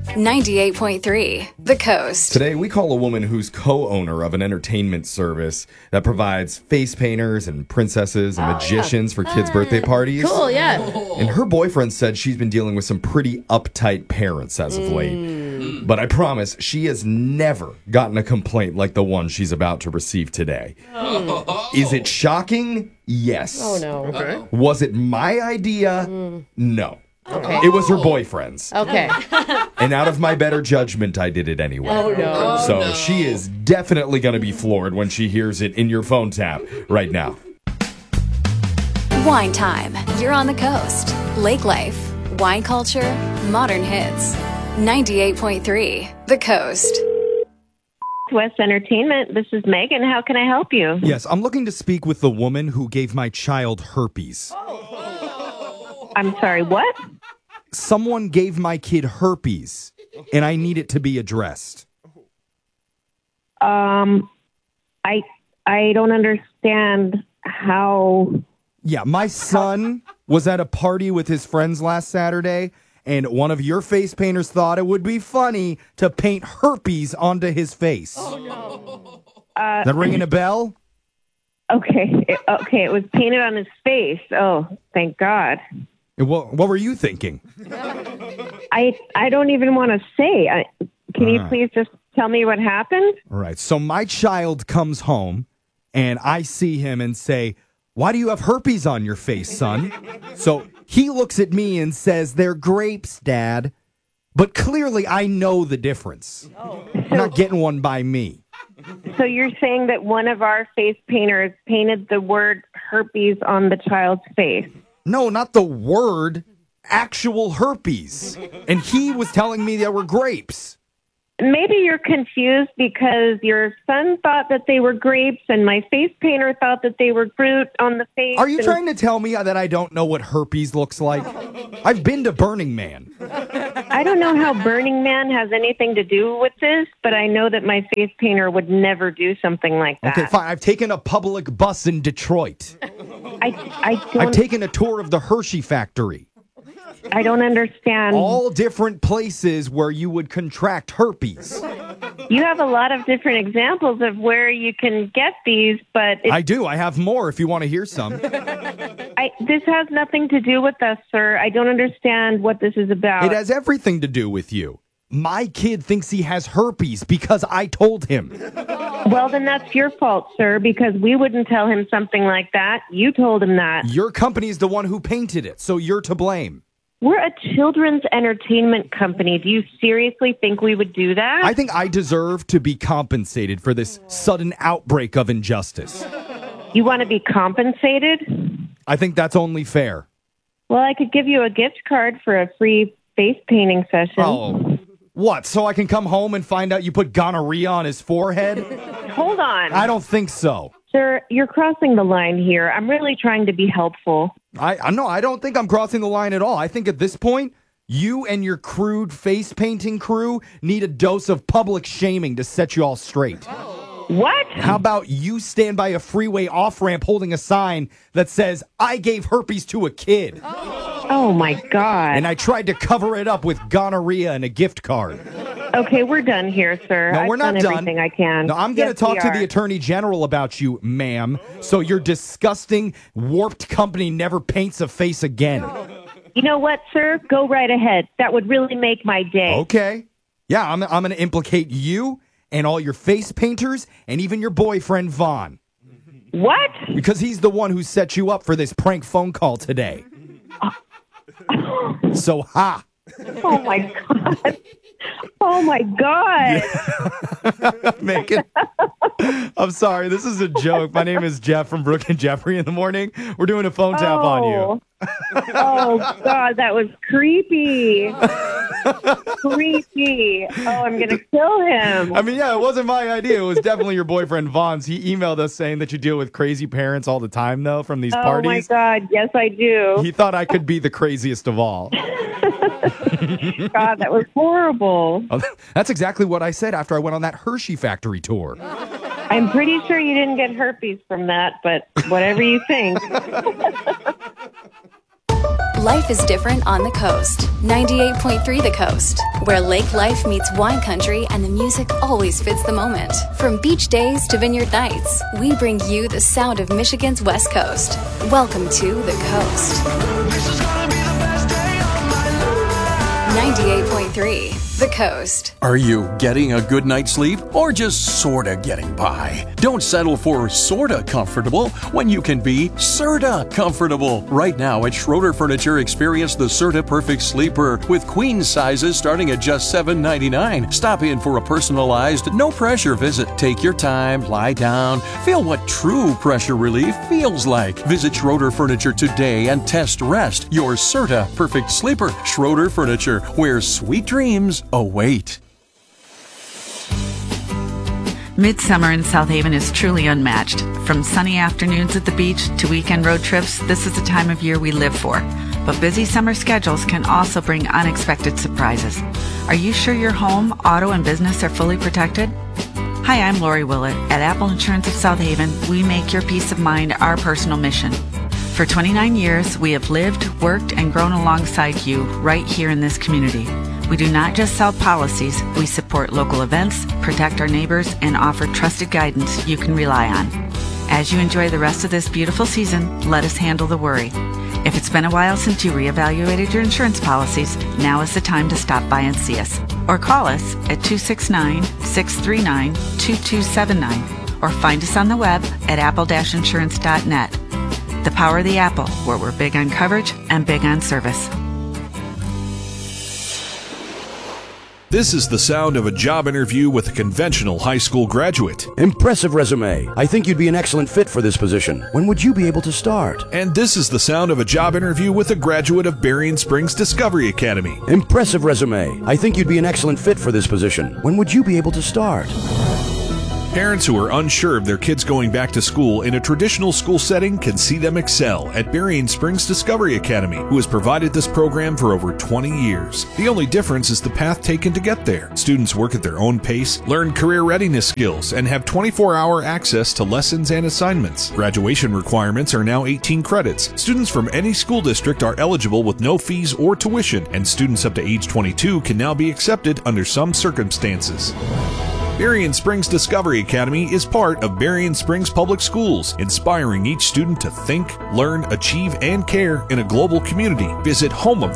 98.3 The Coast. Today, we call a woman who's co-owner of an entertainment service that provides face painters and princesses and magicians for kids' birthday parties. Cool, yeah. And her boyfriend said she's been dealing with some pretty uptight parents as of late. But I promise, she has never gotten a complaint like the one she's about to receive today. Is it shocking? Yes. Oh, no. Okay. Was it my idea? No. Okay. It was her boyfriend's. Okay. And out of my better judgment, I did it anyway. Oh, no. So she is definitely going to be floored when she hears it in your phone tap right now. Wine time. You're on the coast. Lake life. Wine culture. Modern hits. 98.3 The Coast. West Entertainment. This is Megan. How can I help you? Yes, I'm looking to speak with the woman who gave my child herpes. I'm sorry, what? Someone gave my kid herpes, and I need it to be addressed. I don't understand how. Yeah, my son was at a party with his friends last Saturday, and one of your face painters thought it would be funny to paint herpes onto his face. Oh, no. Is that ringing a bell? Okay, it was painted on his face. Oh, thank God. What were you thinking? I don't even want to say. Can you please just tell me what happened? All right, so my child comes home, and I see him and say, "Why do you have herpes on your face, son?" So he looks at me and says, "They're grapes, Dad." But clearly I know the difference. I'm not getting one by me. So you're saying that one of our face painters painted the word herpes on the child's face? No, not the word, actual herpes. And he was telling me they were grapes. Maybe you're confused because your son thought that they were grapes and my face painter thought that they were fruit on the face. Are you trying to tell me that I don't know what herpes looks like? I've been to Burning Man. I don't know how Burning Man has anything to do with this, but I know that my face painter would never do something like that. Okay, fine. I've taken a public bus in Detroit. I've taken a tour of the Hershey factory. I don't understand. All different places where you would contract herpes. You have a lot of different examples of where you can get these, but I do. I have more if you want to hear some. this has nothing to do with us, sir. I don't understand what this is about. It has everything to do with you. My kid thinks he has herpes because I told him. Well, then that's your fault, sir, because we wouldn't tell him something like that. You told him that. Your company's the one who painted it, so you're to blame. We're a children's entertainment company. Do you seriously think we would do that? I think I deserve to be compensated for this sudden outbreak of injustice. You want to be compensated? I think that's only fair. Well, I could give you a gift card for a free face painting session. Oh, what? So I can come home and find out you put gonorrhea on his forehead? Hold on. I don't think so. Sir, you're crossing the line here. I'm really trying to be helpful. I don't think I'm crossing the line at all. I think at this point, you and your crude face painting crew need a dose of public shaming to set you all straight. What? How about you stand by a freeway off-ramp holding a sign that says, "I gave herpes to a kid." Oh, my God. And I tried to cover it up with gonorrhea and a gift card. Okay, we're done here, sir. No, we're not I've done done. everything I can. No, I'm going to Yes, talk we to are. the Attorney General about you, ma'am. So your disgusting, warped company never paints a face again. You know what, sir? Go right ahead. That would really make my day. Okay. Yeah, I'm going to implicate you and all your face painters and even your boyfriend, Vaughn. What? Because he's the one who set you up for this prank phone call today. So, ha. Oh, my God. Oh, my God. Megan. I'm sorry. This is a joke. My name is Jeff from Brooke and Jeffrey in the morning. We're doing a phone tap on you. Oh, God, that was creepy. Creepy. Oh, I'm going to kill him. I mean, yeah, it wasn't my idea. It was definitely your boyfriend, Vaughn's. He emailed us saying that you deal with crazy parents all the time, though, from these parties. Oh, my God. Yes, I do. He thought I could be the craziest of all. God, that was horrible. Oh, that's exactly what I said after I went on that Hershey factory tour. I'm pretty sure you didn't get herpes from that, but whatever you think. Life is different on the coast. 98.3 The Coast, where lake life meets wine country and the music always fits the moment. From beach days to vineyard nights, we bring you the sound of Michigan's West Coast. Welcome to The Coast. 98.3 The Coast. Are you getting a good night's sleep or just sorta getting by? Don't settle for sorta comfortable when you can be Serta comfortable. Right now at Schroeder Furniture, experience the Serta Perfect Sleeper with queen sizes starting at just $7.99. Stop in for a personalized, no pressure visit. Take your time, lie down, feel what true pressure relief feels like. Visit Schroeder Furniture today and test rest your Serta Perfect Sleeper. Schroeder Furniture, where sweet dreams await. Midsummer in South Haven is truly unmatched. From sunny afternoons at the beach to weekend road trips, this is the time of year we live for. But busy summer schedules can also bring unexpected surprises. Are you sure your home, auto, and business are fully protected? Hi, I'm Lori Willett. At Apple Insurance of South Haven, we make your peace of mind our personal mission. For 29 years, we have lived, worked, and grown alongside you right here in this community. We do not just sell policies, we support local events, protect our neighbors, and offer trusted guidance you can rely on. As you enjoy the rest of this beautiful season, let us handle the worry. If it's been a while since you reevaluated your insurance policies, now is the time to stop by and see us. Or call us at 269-639-2279 or find us on the web at apple-insurance.net. The power of the Apple, where we're big on coverage and big on service. This is the sound of a job interview with a conventional high school graduate. Impressive resume. I think you'd be an excellent fit for this position. When would you be able to start? And this is the sound of a job interview with a graduate of Berrien Springs Discovery Academy. Impressive resume. I think you'd be an excellent fit for this position. When would you be able to start? Parents who are unsure of their kids going back to school in a traditional school setting can see them excel at Berrien Springs Discovery Academy, who has provided this program for over 20 years. The only difference is the path taken to get there. Students work at their own pace, learn career readiness skills, and have 24-hour access to lessons and assignments. Graduation requirements are now 18 credits. Students from any school district are eligible with no fees or tuition, and students up to age 22 can now be accepted under some circumstances. Berrien Springs Discovery Academy is part of Berrien Springs Public Schools, inspiring each student to think, learn, achieve, and care in a global community. Visit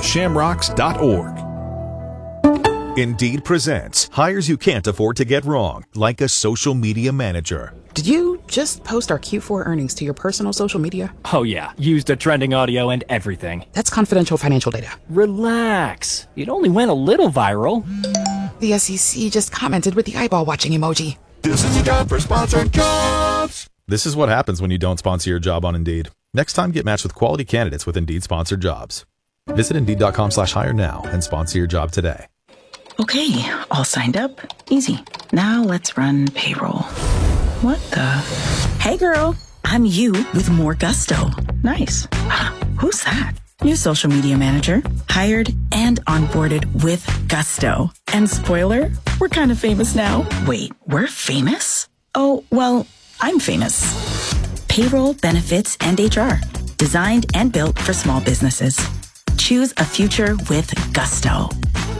homeoftheshamrocks.org. Indeed presents hires you can't afford to get wrong, like a social media manager. Did you just post our Q4 earnings to your personal social media? Oh yeah, used the trending audio and everything. That's confidential financial data. Relax. It only went a little viral. The SEC just commented with the eyeball watching emoji. This is a job for sponsored jobs. This is what happens when you don't sponsor your job on Indeed. Next time, get matched with quality candidates with Indeed sponsored jobs. Visit Indeed.com/hire now and sponsor your job today. Okay, all signed up. Easy. Now let's run payroll. What the? Hey girl, I'm you with more gusto. Nice. Who's that? New social media manager, hired and onboarded with gusto. And spoiler, we're kind of famous now. Wait, we're famous? Oh, well, I'm famous. Payroll, benefits, and HR. Designed and built for small businesses. Choose a future with gusto.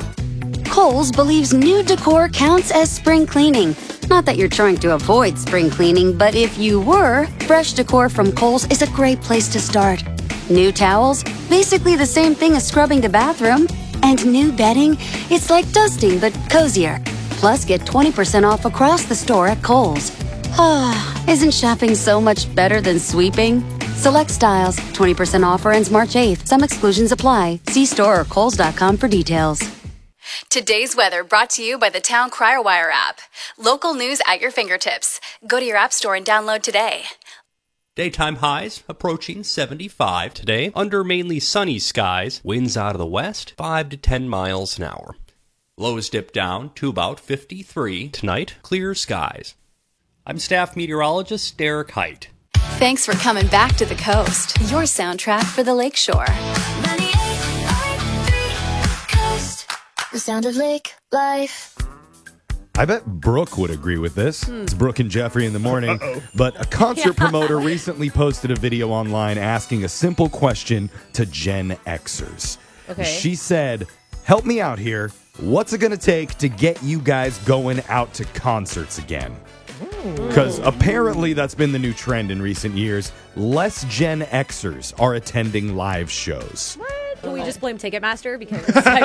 Kohl's believes new decor counts as spring cleaning. Not that you're trying to avoid spring cleaning, but if you were, fresh decor from Kohl's is a great place to start. New towels, basically the same thing as scrubbing the bathroom. And new bedding, it's like dusting but cozier. Plus, get 20% off across the store at Kohl's. Isn't shopping so much better than sweeping? Select styles, 20% offer ends March 8th. Some exclusions apply. See store or kohls.com for details. Today's weather brought to you by the Town Crier Wire app. Local news at your fingertips. Go to your app store and download today. Daytime highs approaching 75 today under mainly sunny skies. Winds out of the west 5 to 10 miles an hour. Lows dip down to about 53 tonight. Clear skies. I'm staff meteorologist Derek Height. Thanks for coming back to the coast. Your soundtrack for the Lakeshore. 98.3 Coast. The sound of lake life. I bet Brooke would agree with this. It's Brooke and Jeffrey in the morning. But a concert promoter recently posted a video online asking a simple question to Gen Xers. Okay. She said, help me out here. What's it going to take to get you guys going out to concerts again? Because apparently that's been the new trend in recent years. Less Gen Xers are attending live shows. Can we just blame Ticketmaster? Because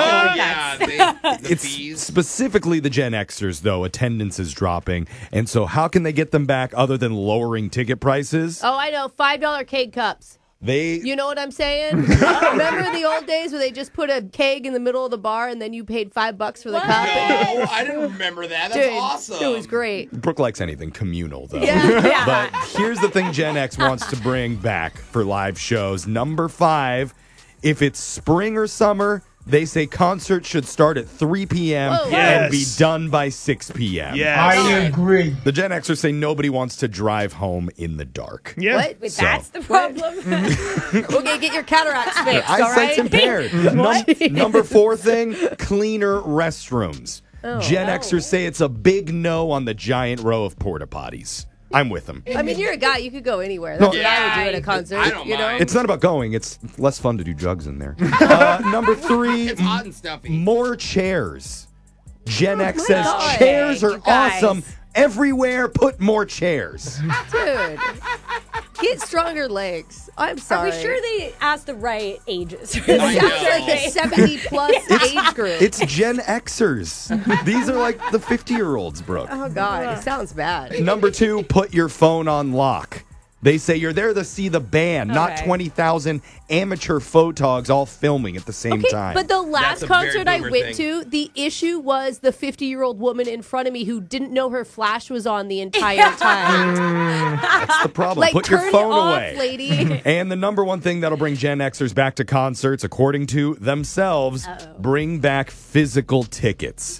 I feel like that's... It's specifically the Gen Xers, though. Attendance is dropping. And so how can they get them back other than lowering ticket prices? Oh, I know. $5 keg cups. You know what I'm saying? Remember the old days where they just put a keg in the middle of the bar and then you paid $5 for the cup? No, I didn't remember that. That's awesome. It was great. Brooke likes anything communal, though. Yeah. But here's the thing Gen X wants to bring back for live shows. Number 5, if it's spring or summer, they say concerts should start at 3 p.m. and be done by 6 p.m. Yes. I agree. The Gen Xers say nobody wants to drive home in the dark. Yeah. What? Wait, that's the problem? Okay, get your cataracts fixed, all Eyesight's right? impaired. Number 4 thing, cleaner restrooms. Gen Xers say it's a big no on the giant row of porta potties. I'm with them. I mean, you're a guy. You could go anywhere. That's what I would do at a concert. I don't mind. It's not about going. It's less fun to do drugs in there. Number 3, It's hot and stuffy. more chairs. Gen X says God. chairs are You guys. awesome. Everywhere, put more chairs. Dude, get stronger legs. I'm sorry. Are we sure they asked the right ages? It sounds like a 70-plus age group. It's Gen Xers. These are like the 50-year-olds, Brooke. Oh, God. It sounds bad. Number 2, put your phone on lock. They say you're there to see the band, not Okay. 20,000 amateur photogs all filming at the same time. But the last That's a very concert I boomer went thing. to, the issue was the 50-year-old woman in front of me who didn't know her flash was on the entire time. That's the problem. Like, Put your turn phone it off, away. lady. And the number one thing that'll bring Gen Xers back to concerts, according to themselves, bring back physical tickets.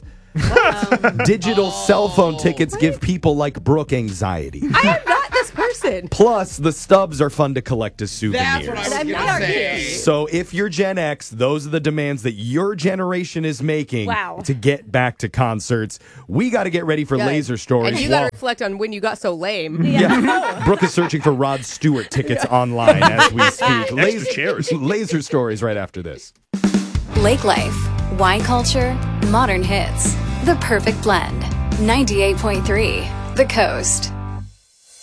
Digital cell phone tickets give people like Brooke anxiety. I am not this person. Plus, the stubs are fun to collect as souvenirs. That's what I was And I'm going not to say. So if you're Gen X, those are the demands that your generation is making to get back to concerts. We got to get ready for Good. Laser Stories. And you got to reflect on when you got so lame. Yeah. Brooke is searching for Rod Stewart tickets online as we speak. Laser Stories right after this. Lake Life, wine culture, modern hits. The perfect blend. 98.3 The Coast.